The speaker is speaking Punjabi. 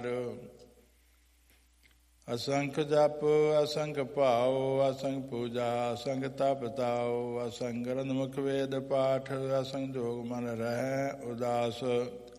ਵਿਚਾਰ। ਅਸੰਖ ਜਪ ਅਸੰਖ ਭਾਉ ਅਸੰਖ ਪੂਜਾ ਅਸੰਖ ਤਪ ਤਾਉ ਅਸੰਖ ਗ੍ਰੰਥ ਮੁਖ ਵੇਦ ਪਾਠ ਅਸੰਖ ਜੋਗ ਮਨ ਰਹਿ ਉਦਾਸ।